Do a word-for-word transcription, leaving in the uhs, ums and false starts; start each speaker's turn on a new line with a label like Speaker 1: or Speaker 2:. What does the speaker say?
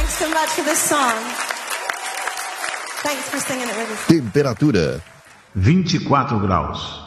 Speaker 1: Thanks so much for this song. Thanks for singing it with us.
Speaker 2: Temperatura
Speaker 3: vinte e quatro graus.